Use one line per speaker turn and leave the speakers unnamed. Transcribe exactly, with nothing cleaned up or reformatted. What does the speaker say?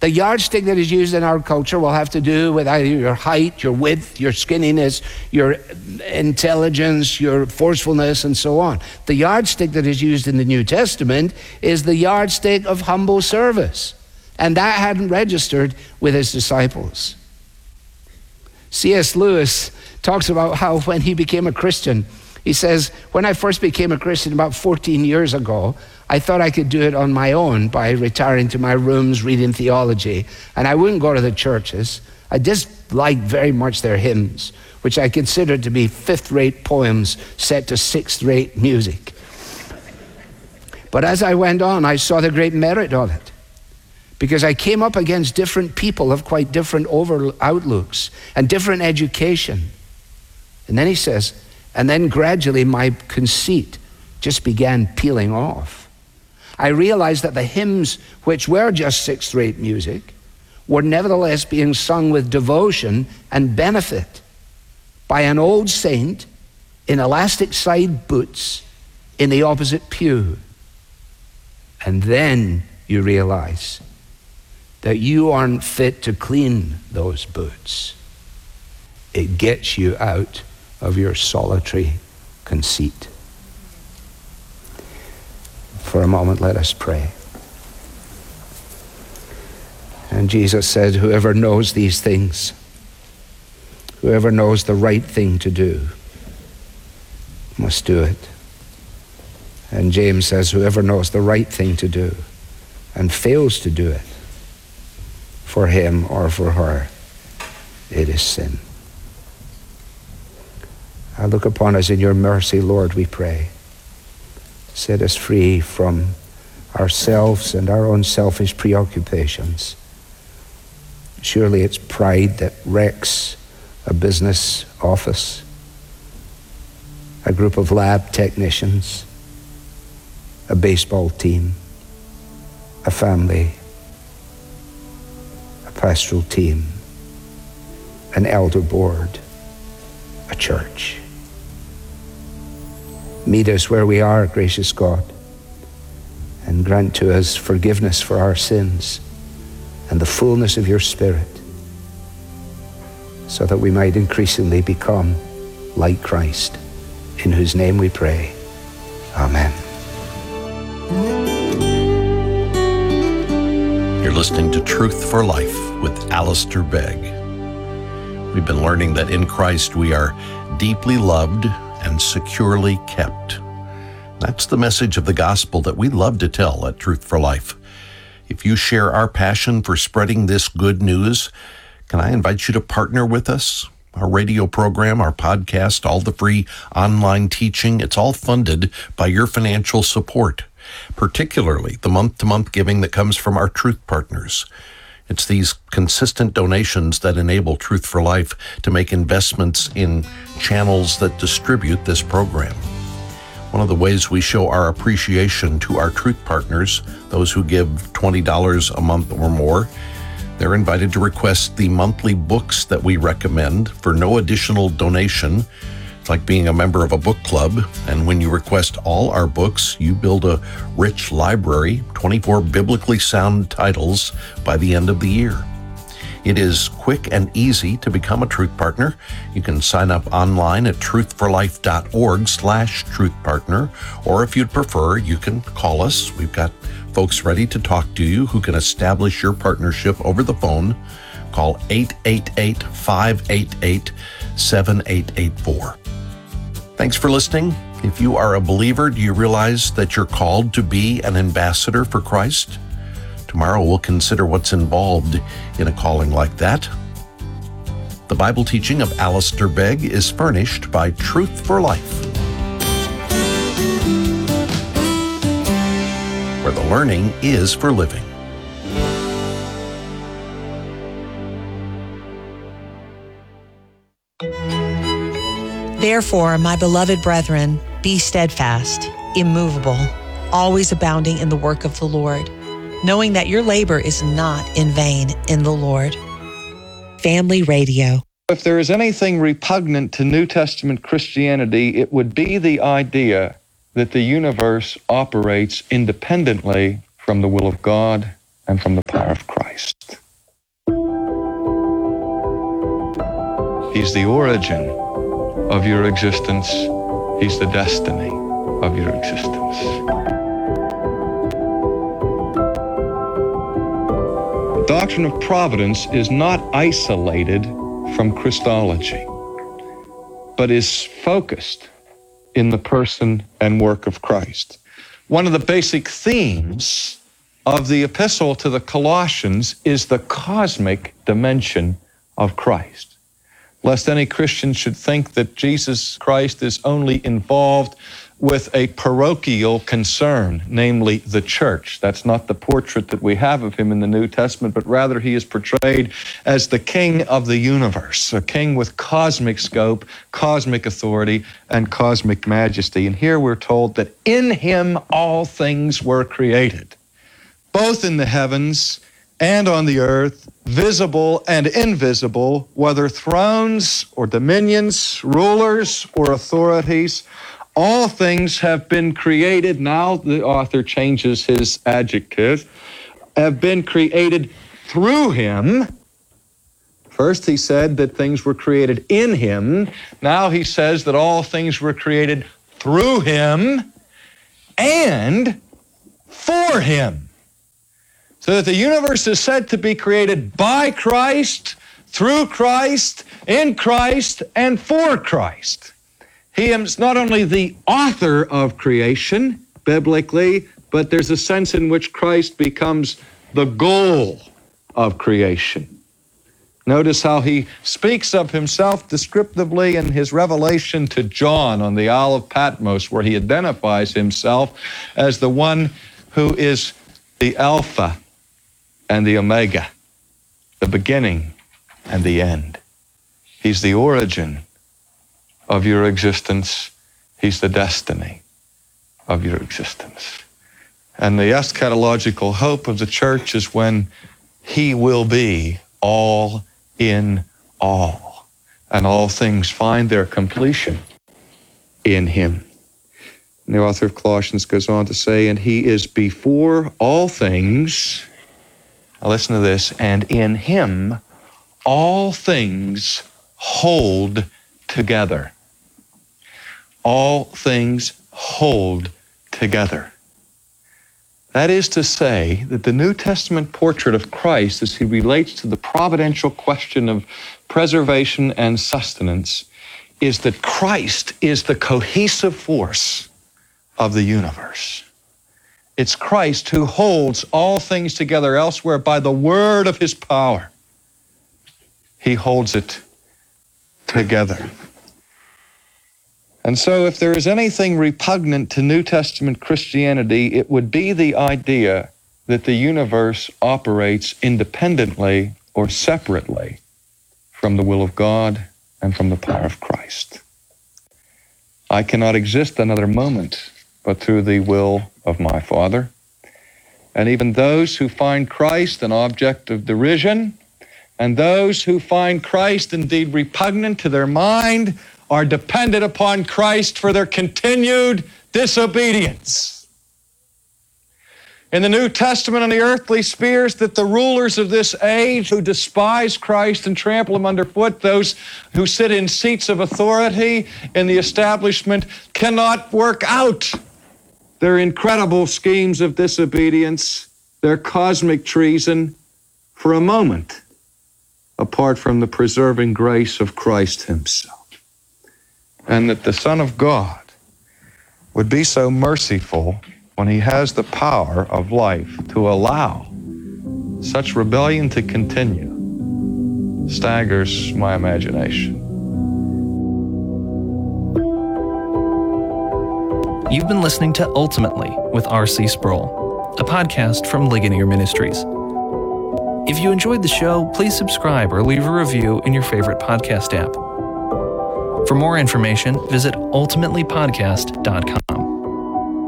The yardstick that is used in our culture will have to do with either your height, your width, your skinniness, your intelligence, your forcefulness, and so on. The yardstick that is used in the New Testament is the yardstick of humble service. And that hadn't registered with his disciples. C S Lewis talks about how when he became a Christian, he says, when I first became a Christian about fourteen years ago, I thought I could do it on my own by retiring to my rooms, reading theology, and I wouldn't go to the churches. I disliked very much their hymns, which I considered to be fifth-rate poems set to sixth-rate music. But as I went on, I saw the great merit of it, because I came up against different people of quite different over outlooks and different education. And then he says, and then gradually my conceit just began peeling off. I realized that the hymns, which were just sixth-rate music, were nevertheless being sung with devotion and benefit by an old saint in elastic side boots in the opposite pew. And then you realize that you aren't fit to clean those boots. It gets you out of your solitary conceit. For a moment, let us pray. And Jesus said, whoever knows these things, whoever knows the right thing to do, must do it. And James says, whoever knows the right thing to do and fails to do it, for him or for her, it is sin. I look upon us in your mercy, Lord, we pray. Set us free from ourselves and our own selfish preoccupations. Surely it's pride that wrecks a business office, a group of lab technicians, a baseball team, a family, a pastoral team, an elder board, a church. Meet us where we are, gracious God, and grant to us forgiveness for our sins and the fullness of your Spirit, so that we might increasingly become like Christ, in whose name we pray. Amen.
You're listening to Truth for Life with Alistair Begg. We've been learning that in Christ we are deeply loved and securely kept. That's the message of the gospel that we love to tell at Truth for Life. If you share our passion for spreading this good news, can I invite you to partner with us? Our radio program, our podcast, all the free online teaching, it's all funded by your financial support, particularly the month-to-month giving that comes from our Truth Partners. It's these consistent donations that enable Truth for Life to make investments in channels that distribute this program. One of the ways we show our appreciation to our Truth Partners, those who give twenty dollars a month or more, they're invited to request the monthly books that we recommend for no additional donation. It's like being a member of a book club, and when you request all our books, you build a rich library, twenty-four biblically sound titles by the end of the year. It is quick and easy to become a Truth Partner. You can sign up online at truthforlife.org slash truthpartner, or if you'd prefer, you can call us. We've got folks ready to talk to you who can establish your partnership over the phone. Call eight eight eight, five eight eight, seven eight eight four. Thanks for listening. If you are a believer, do you realize that you're called to be an ambassador for Christ? Tomorrow we'll consider what's involved in a calling like that. The Bible teaching of Alistair Begg is furnished by Truth for Life, where the learning is for living.
Therefore, my beloved brethren, be steadfast, immovable, always abounding in the work of the Lord, knowing that your labor is not in vain in the Lord. Family Radio.
If there is anything repugnant to New Testament Christianity, it would be the idea that the universe operates independently from the will of God and from the power of Christ. He's the origin of your existence. He's the destiny of your existence. The doctrine of providence is not isolated from Christology, but is focused in the person and work of Christ. One of the basic themes of the epistle to the Colossians is the cosmic dimension of Christ. Lest any Christian should think that Jesus Christ is only involved with a parochial concern, namely the church. That's not the portrait that we have of him in the New Testament, but rather he is portrayed as the king of the universe, a king with cosmic scope, cosmic authority, and cosmic majesty. And here we're told that in him all things were created, both in the heavens and on the earth, visible and invisible, whether thrones or dominions, rulers or authorities. All things have been created. Now the author changes his adjective. Have been created through him. First he said that things were created in him. Now he says that all things were created through him and for him. So that the universe is said to be created by Christ, through Christ, in Christ, and for Christ. He is not only the author of creation, biblically, but there's a sense in which Christ becomes the goal of creation. Notice how he speaks of himself descriptively in his revelation to John on the Isle of Patmos, where he identifies himself as the one who is the Alpha and the Omega, the beginning and the end. He's the origin of your existence. He's the destiny of your existence. And the eschatological hope of the church is when he will be all in all, and all things find their completion in him. And the author of Colossians goes on to say, and he is before all things. Now listen to this, and in him all things hold together. All things hold together. That is to say that the New Testament portrait of Christ, as he relates to the providential question of preservation and sustenance, is that Christ is the cohesive force of the universe. It's Christ who holds all things together elsewhere by the word of his power. He holds it together. And so if there is anything repugnant to New Testament Christianity, it would be the idea that the universe operates independently or separately from the will of God and from the power of Christ. I cannot exist another moment but through the will of my Father. And even those who find Christ an object of derision, and those who find Christ indeed repugnant to their mind, are dependent upon Christ for their continued disobedience. In the New Testament on the earthly spheres, that the rulers of this age who despise Christ and trample him underfoot, those who sit in seats of authority in the establishment, cannot work out their incredible schemes of disobedience, their cosmic treason, for a moment, apart from the preserving grace of Christ himself. And that the Son of God would be so merciful when he has the power of life to allow such rebellion to continue staggers my imagination.
You've been listening to Ultimately with R C Sproul, a podcast from Ligonier Ministries. If you enjoyed the show, please subscribe or leave a review in your favorite podcast app. For more information, visit ultimately podcast dot com.